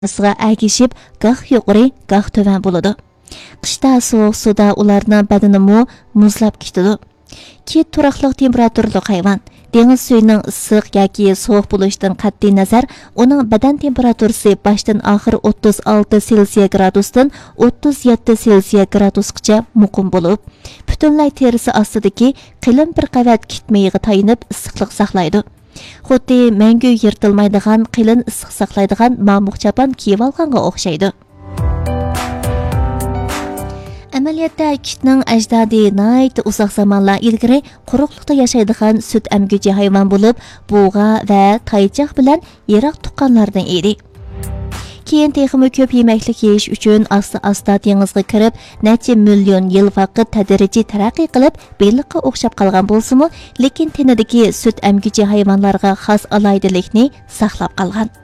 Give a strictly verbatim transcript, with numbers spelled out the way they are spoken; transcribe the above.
Sığa әгешіп, gah yuqori, gah töven buludu. Qışda soğuk suda ularning badani muzlab ketidi. Kit turaqlıq temperaturluq hayvan. Deniz suyuning issiq yoki sovuq bo'lishidan qat'iy nazar, uning badan temperaturasi boshdan oxir o'ttiz olti Selsiya gradusdan o'ttiz yetti Selsiya gradusgacha muqim bo'lib, butunlay terisi ostidagi qilin bir qavat kitmayiga tayinib issiqlik saqlaydi. Xuddi mangu yirtilmaydigan qilin issiq saqlaydigan mamuq chapan kiyib olganga o'xshaydi. Amaliyotda kitning ajdodi nayt uzoq zamonlar ilgari quruqlikda yashaydigan sut emgüchi hayvon bo'lib, buğa va taychoq bilan yiroq tuqqanlardan edi. Keyin texmi ko'p yemaklik yeyish uchun asta-asta dengizga kirib, necha million yil vaqt tadrijiy taraqqiy qilib, beliqqa o'xshab qolgan bo'lsa-mu, lekin tenidagi sut emgüchi hayvonlarga xos alaydilikni saqlab qolgan.